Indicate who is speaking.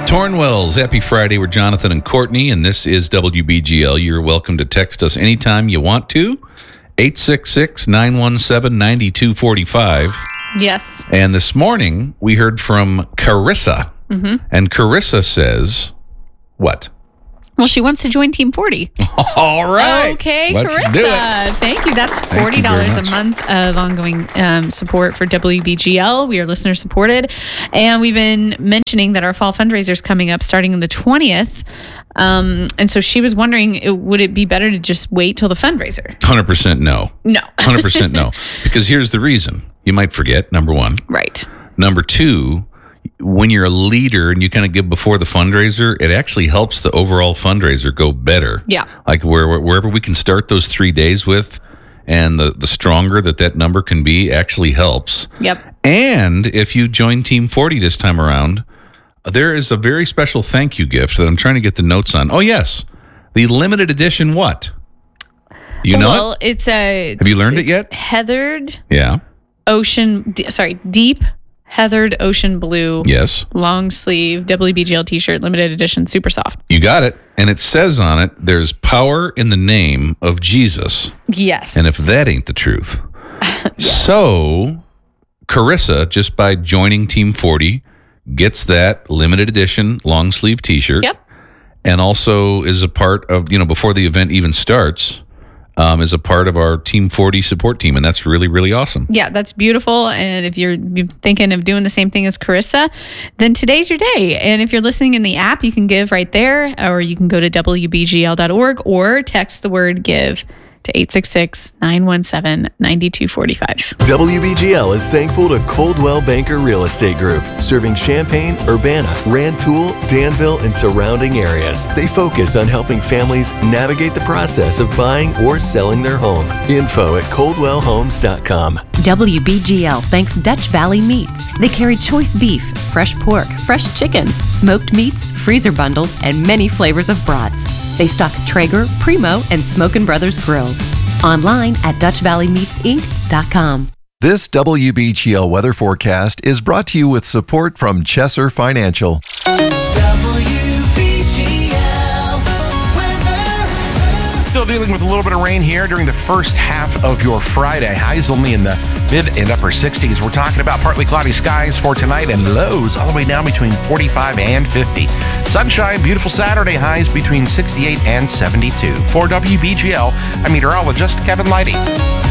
Speaker 1: Tornwells, happy Friday. We're Jonathan and Courtney, and this is WBGL. You're welcome to text us anytime you want to. 866-917-9245.
Speaker 2: Yes.
Speaker 1: And this morning, we heard from Carissa. Mm-hmm. And Carissa says, what?
Speaker 2: Well, she wants to join Team 40.
Speaker 1: All right.
Speaker 2: Okay,
Speaker 1: Let's
Speaker 2: Carissa.
Speaker 1: do it.
Speaker 2: Thank you. That's
Speaker 1: Thank you very
Speaker 2: $40 a
Speaker 1: much.
Speaker 2: month of ongoing support for WBGL. We are listener supported. And we've been mentioning that our fall fundraiser is coming up starting on the 20th. And so she was wondering, would it be better to just wait till the fundraiser?
Speaker 1: 100% no.
Speaker 2: No.
Speaker 1: 100% no. Because here's the reason. You might forget, number one.
Speaker 2: Right.
Speaker 1: Number two, when you're a leader and you kind of give before the fundraiser, it actually helps the overall fundraiser go better.
Speaker 2: Yeah.
Speaker 1: Like wherever we can start those 3 days with, and the stronger that number can be actually helps.
Speaker 2: Yep.
Speaker 1: And if you join Team 40 this time around, there is a very special thank you gift that I'm trying to get the notes on. Oh, yes. The limited edition what? You know
Speaker 2: well,
Speaker 1: it?
Speaker 2: Have
Speaker 1: you learned it yet?
Speaker 2: Heathered
Speaker 1: Yeah.
Speaker 2: deep heathered ocean blue.
Speaker 1: Yes.
Speaker 2: Long sleeve WBGL t-shirt, limited edition, super soft.
Speaker 1: You got it. And it says on it, there's power in the name of Jesus.
Speaker 2: Yes.
Speaker 1: And if that ain't the truth. So, Carissa, just by joining Team 40, gets that limited edition long sleeve t-shirt.
Speaker 2: Yep.
Speaker 1: And also is a part of, before the event even starts, is a part of our Team 40 support team. And that's really, really awesome.
Speaker 2: Yeah, that's beautiful. And if you're thinking of doing the same thing as Carissa, then today's your day. And if you're listening in the app, you can give right there, or you can go to WBGL.org or text the word give to 866-917-9245.
Speaker 3: WBGL is thankful to Coldwell Banker Real Estate Group, serving Champaign, Urbana, Rantoul, Danville, and surrounding areas. They focus on helping families navigate the process of buying or selling their home. Info at coldwellhomes.com.
Speaker 4: WBGL thanks Dutch Valley Meats. They carry choice beef, fresh pork, fresh chicken, smoked meats, freezer bundles, and many flavors of brats. They stock Traeger, Primo, and Smokin' Brothers grills. Online at DutchValleyMeatsInc.com.
Speaker 5: This WBGL weather forecast is brought to you with support from Chesser Financial.
Speaker 6: Still dealing with a little bit of rain here during the first half of your Friday. Highs only in the mid and upper 60s. We're talking about partly cloudy skies for tonight and lows all the way down between 45 and 50. Sunshine, beautiful Saturday, highs between 68 and 72. For WBGL, I'm meteorologist Kevin Leidy.